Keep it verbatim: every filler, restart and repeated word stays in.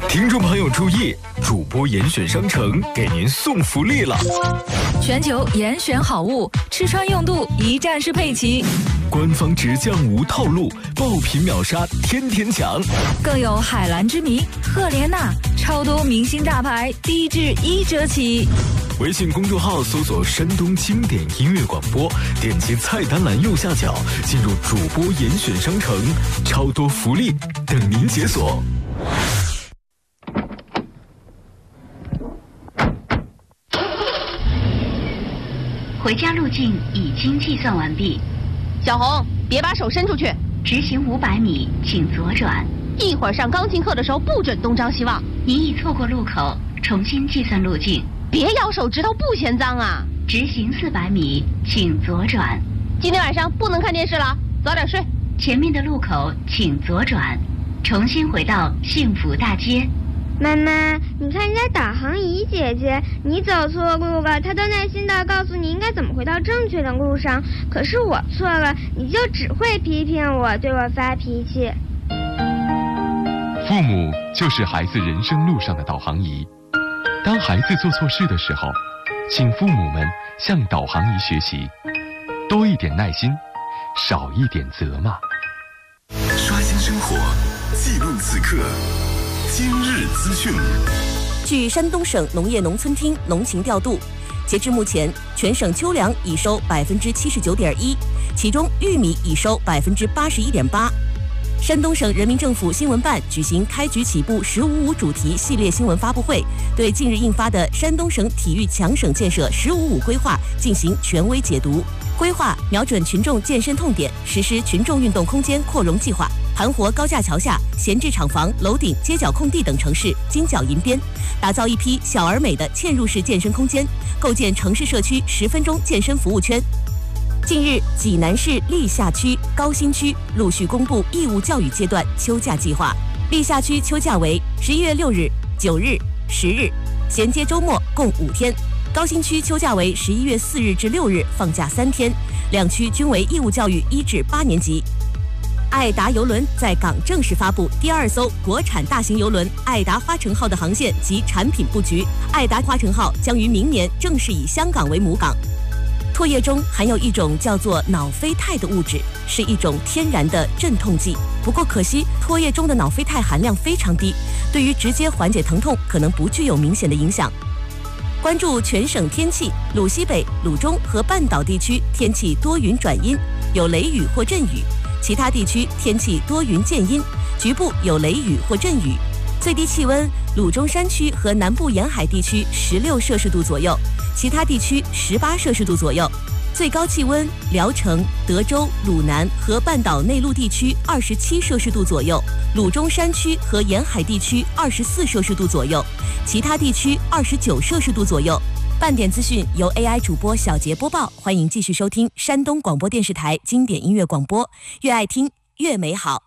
听众朋友注意，主播严选商城给您送福利了！ 全球严选好物，吃穿用度一站式配齐。 官方直降无套路，爆品秒杀天天抢。 更有海蓝之谜、赫莲娜，超多明星大牌，低至一折起。 微信公众号搜索山东经典音乐广播，点击菜单栏右下角进入主播严选商城，超多福利等您解锁。 回家路径已经计算完毕。 小红，别把手伸出去。 直行五百米，请左转。 一会儿上钢琴课的时候不准东张西望。 您已错过路口，重新计算路径。 别咬手指头，不嫌脏啊！ 直行四百米，请左转。 今天晚上不能看电视了，早点睡。 前面的路口请左转，重新回到幸福大街。 妈妈，你看人家导航仪姐姐，你走错路了，她都耐心地告诉你应该怎么回到正确的路上。可是我错了，你就只会批评我，对我发脾气。 父母就是孩子人生路上的导航仪。当孩子做错事的时候，请父母们向导航仪学习，多一点耐心，少一点责骂。 刷新生活，记录此刻。今日资讯。 据山东省农业农村厅农情调度，截至目前，全省秋粮已收百分之七十九点一，其中玉米已收百分之八十一点八。山东省人民政府新闻办举行开局起步“十五五”主题系列新闻发布会，对近日印发的山东省体育强省建设“十五五”规划进行权威解读。规划瞄准群众健身痛点，实施群众运动空间扩容计划，盘活高架桥下、闲置厂房、楼顶、街角空地等城市金角银边，打造一批小而美的嵌入式健身空间，构建城市社区十分钟健身服务圈。近日，济南市历下区、高新区陆续公布义务教育阶段秋假计划。历下区秋假为十一月六日、九日、十日，衔接周末，共五天。高新区秋假为十一月四日至六日，放假三天，两区均为义务教育一至八年级。爱达邮轮在港正式发布第二艘国产大型邮轮爱达花城号的航线及产品布局。爱达花城号将于明年正式以香港为母港。唾液中含有一种叫做脑啡肽的物质，是一种天然的镇痛剂。不过可惜，唾液中的脑啡肽含量非常低，对于直接缓解疼痛可能不具有明显的影响。关注全省天气，鲁西北、鲁中和半岛地区天气多云转阴，有雷雨或阵雨；其他地区天气多云见阴，局部有雷雨或阵雨。最低气温，鲁中山区和南部沿海地区十六摄氏度左右，其他地区十八摄氏度左右。最高气温，聊城、德州、鲁南和半岛内陆地区二十七摄氏度左右，鲁中山区和沿海地区二十四摄氏度左右，其他地区二十九摄氏度左右。半点资讯由 A I 主播小杰播报，欢迎继续收听山东广播电视台经典音乐广播，越爱听越美好。